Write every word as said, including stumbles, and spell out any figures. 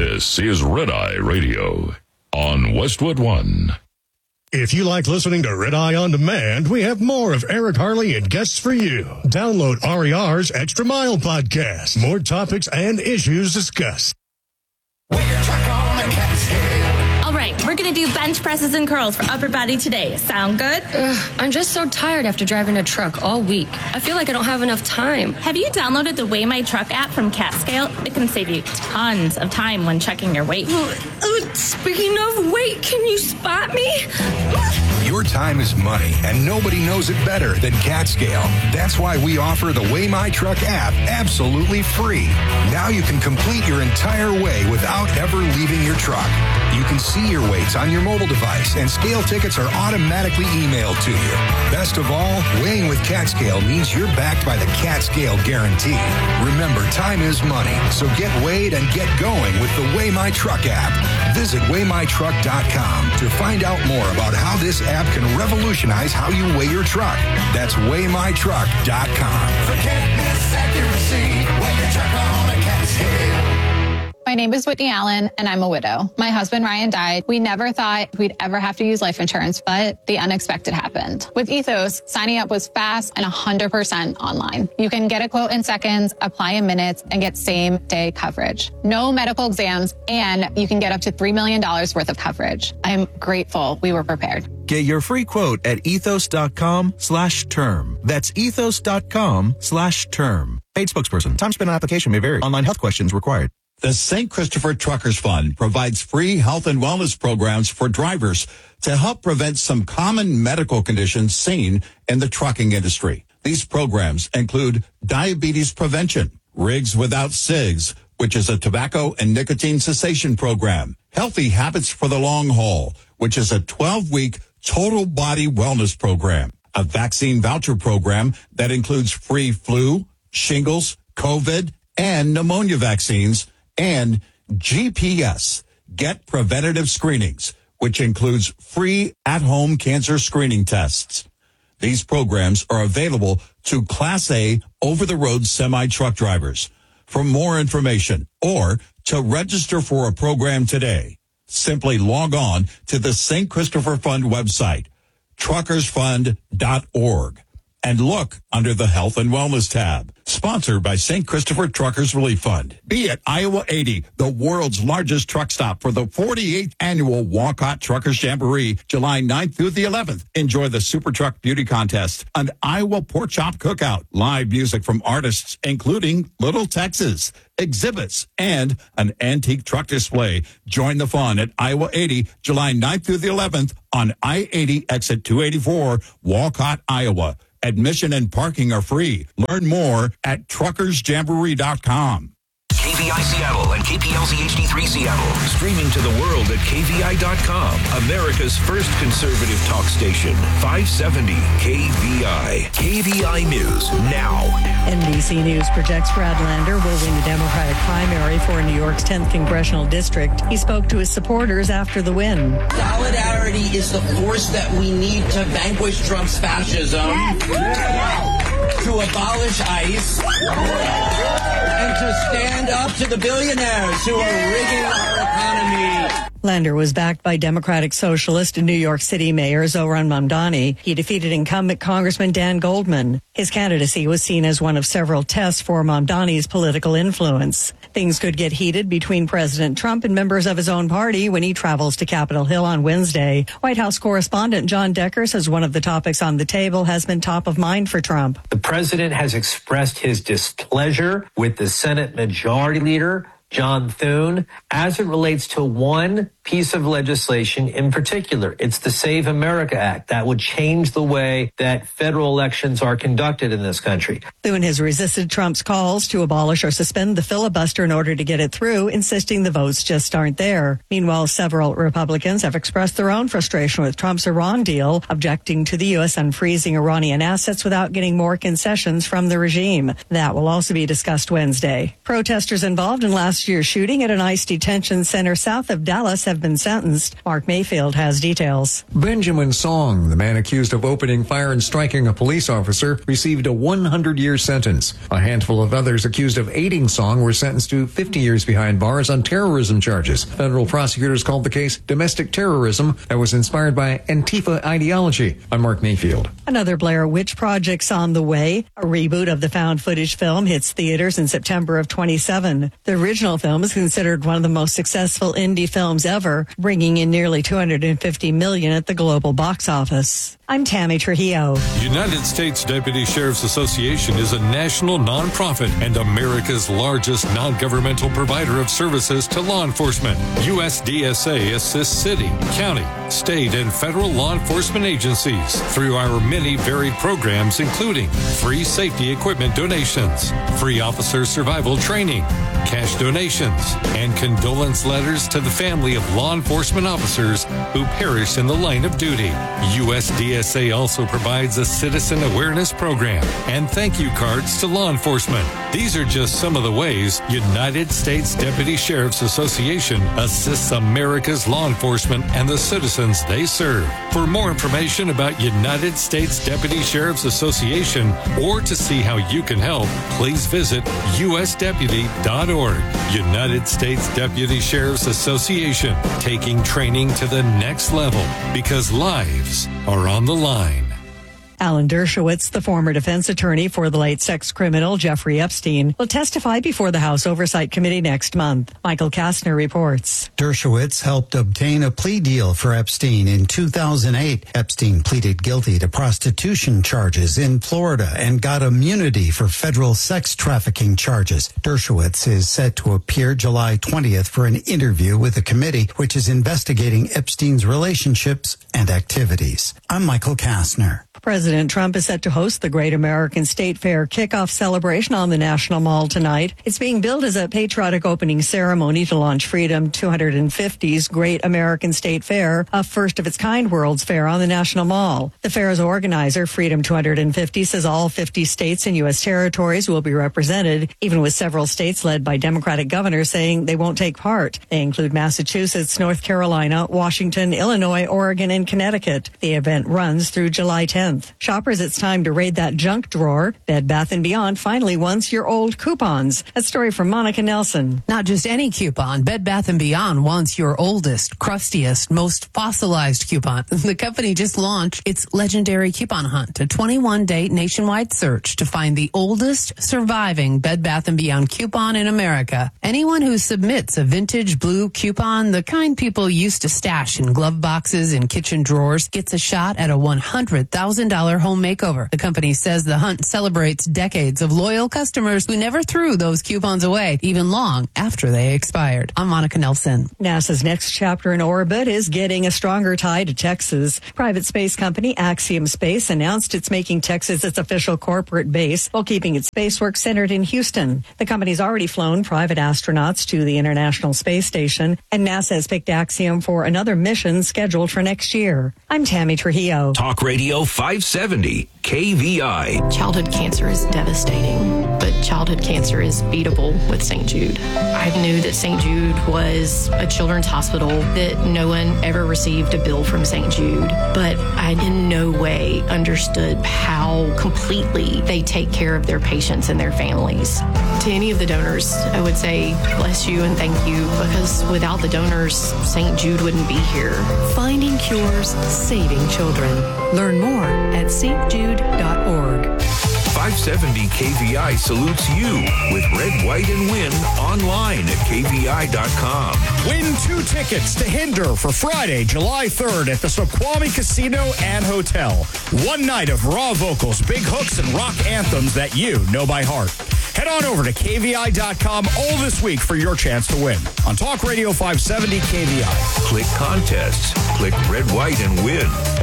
This is Red Eye Radio on Westwood One. If you like listening to Red Eye On Demand, we have more of Eric Harley and guests for you. Download R E R's Extra Mile podcast. More topics and issues discussed. All right, we're going to do bench presses and curls for upper body today. Sound good? Ugh, I'm just so tired after driving a truck all week. I feel like I don't have enough time. Have you downloaded the Weigh My Truck app from CatScale? It can save you tons of time when checking your weight. Uh, speaking of weight, can you spot me? Your time is money, and nobody knows it better than CatScale. That's why we offer the Weigh My Truck app absolutely free. Now you can complete your entire weigh without ever leaving your truck. You can see your weights on your mobile device, and scale tickets are automatically emailed to you. Best of all, weighing with CatScale means you're backed by the CatScale guarantee. Remember, time is money, so get weighed and get going with the Weigh My Truck app. Visit weigh my truck dot com to find out more about how this app can revolutionize how you weigh your truck. That's weigh my truck dot com. Forget this accuracy, weigh your truck on a CatScale. My name is Whitney Allen, and I'm a widow. My husband, Ryan, died. We never thought we'd ever have to use life insurance, but the unexpected happened. With Ethos, signing up was fast and one hundred percent online. You can get a quote in seconds, apply in minutes, and get same-day coverage. No medical exams, and you can get up to three million dollars worth of coverage. I'm grateful we were prepared. Get your free quote at ethos.com slash term. That's ethos.com slash term. Paid spokesperson. Time spent on application may vary. Online health questions required. The Saint Christopher Truckers Fund provides free health and wellness programs for drivers to help prevent some common medical conditions seen in the trucking industry. These programs include diabetes prevention, Rigs Without Cigs, which is a tobacco and nicotine cessation program, Healthy Habits for the Long Haul, which is a twelve-week total body wellness program, a vaccine voucher program that includes free flu, shingles, COVID, and pneumonia vaccines, and G P S, Get Preventative Screenings, which includes free at-home cancer screening tests. These programs are available to Class A over-the-road semi-truck drivers. For more information or to register for a program today, simply log on to the Saint Christopher Fund website, truckers fund dot org, and look under the Health and Wellness tab. Sponsored by Saint Christopher Truckers Relief Fund. Be at Iowa eighty, the world's largest truck stop for the forty-eighth annual Walcott Truckers Jamboree, July ninth through the eleventh. Enjoy the Super Truck Beauty Contest, an Iowa Pork Chop Cookout, live music from artists including Little Texas, exhibits, and an antique truck display. Join the fun at Iowa eighty, July ninth through the eleventh on I eighty exit two eighty-four, Walcott, Iowa. Admission and parking are free. Learn more at truckers jamboree dot com. K V I Seattle and K P L Z H D three Seattle. Streaming to the world at K V I dot com. America's first conservative talk station. five seventy K V I. K V I News now. N B C News projects Brad Lander will win the Democratic primary for New York's tenth congressional district. He spoke to his supporters after the win. Solidarity is the force that we need to vanquish Trump's fascism, yes. to abolish ICE, and to stand up to the billionaires who are rigging our economy. Lander was backed by Democratic Socialist and New York City Mayor Zohran Mamdani. He defeated incumbent Congressman Dan Goldman. His candidacy was seen as one of several tests for Mamdani's political influence. Things could get heated between President Trump and members of his own party when he travels to Capitol Hill on Wednesday. White House correspondent John Decker says one of the topics on the table has been top of mind for Trump. The president has expressed his displeasure with the Senate Majority Leader, John Thune, as it relates to one piece of legislation in particular. It's the Save America Act that would change the way that federal elections are conducted in this country. Thune has resisted Trump's calls to abolish or suspend the filibuster in order to get it through, insisting the votes just aren't there. Meanwhile, several Republicans have expressed their own frustration with Trump's Iran deal, objecting to the U S unfreezing Iranian assets without getting more concessions from the regime. That will also be discussed Wednesday. Protesters involved in last year's shooting at an ICE detention center south of Dallas have have been sentenced. Mark Mayfield has details. Benjamin Song, the man accused of opening fire and striking a police officer, received a one hundred year sentence. A handful of others accused of aiding Song were sentenced to fifty years behind bars on terrorism charges. Federal prosecutors called the case domestic terrorism that was inspired by Antifa ideology. I'm Mark Mayfield. Another Blair Witch Project's on the way. A reboot of the found footage film hits theaters in September of twenty-seven. The original film is considered one of the most successful indie films ever, bringing in nearly two hundred fifty million dollars at the global box office. I'm Tammy Trujillo. United States Deputy Sheriff's Association is a national nonprofit and America's largest non-governmental provider of services to law enforcement. U S D S A assists city, county, state, and federal law enforcement agencies through our many varied programs, including free safety equipment donations, free officer survival training, cash donations, and condolence letters to the family of law enforcement officers who perished in the line of duty. U S D S A also provides a citizen awareness program and thank you cards to law enforcement. These are just some of the ways United States Deputy Sheriff's Association assists America's law enforcement and the citizens they serve. For more information about United States Deputy Sheriff's Association or to see how you can help, please visit U S deputy dot org. United States Deputy Sheriff's Association, taking training to the next level because lives are on the line. Alan Dershowitz, the former defense attorney for the late sex criminal Jeffrey Epstein, will testify before the House Oversight Committee next month. Michael Kastner reports. Dershowitz helped obtain a plea deal for Epstein in two thousand eight. Epstein pleaded guilty to prostitution charges in Florida and got immunity for federal sex trafficking charges. Dershowitz is set to appear July twentieth for an interview with a committee which is investigating Epstein's relationships and activities. I'm Michael Kastner. President Trump is set to host the Great American State Fair kickoff celebration on the National Mall tonight. It's being billed as a patriotic opening ceremony to launch Freedom two hundred fifty's Great American State Fair, a first-of-its-kind World's Fair on the National Mall. The fair's organizer, Freedom two hundred fifty, says all fifty states and U S territories will be represented, even with several states led by Democratic governors saying they won't take part. They include Massachusetts, North Carolina, Washington, Illinois, Oregon, and Connecticut. The event runs through July tenth. Shoppers, it's time to raid that junk drawer. Bed Bath and Beyond finally wants your old coupons. A story from Monica Nelson. Not just any coupon. Bed Bath and Beyond wants your oldest, crustiest, most fossilized coupon. The company just launched its legendary coupon hunt, a twenty-one day nationwide search to find the oldest surviving Bed Bath and Beyond coupon in America. Anyone who submits a vintage blue coupon, the kind people used to stash in glove boxes and kitchen drawers, gets a shot at a one hundred thousand dollars home makeover. The company says the hunt celebrates decades of loyal customers who never threw those coupons away, even long after they expired. I'm Monica Nelson. NASA's next chapter in orbit is getting a stronger tie to Texas. Private space company Axiom Space announced it's making Texas its official corporate base while keeping its space work centered in Houston. The company's already flown private astronauts to the International Space Station, and NASA has picked Axiom for another mission scheduled for next year. I'm Tammy Trujillo. Talk Radio five seventy K V I. Childhood cancer is devastating, but childhood cancer is beatable with Saint Jude. I knew that Saint Jude was a children's hospital, that no one ever received a bill from Saint Jude, but I in no way understood how completely they take care of their patients and their families. To any of the donors, I would say bless you and thank you, because without the donors, Saint Jude wouldn't be here. Finding cures, saving children. Learn more at s t jude dot org. five seventy K V I salutes you with Red, White, and Win online at K V I dot com. Win two tickets to Hinder for Friday, July third at the Snoqualmie Casino and Hotel. One night of raw vocals, big hooks, and rock anthems that you know by heart. Head on over to K V I dot com all this week for your chance to win. On Talk Radio five seventy K V I. Click contests. Click Red, White, and Win.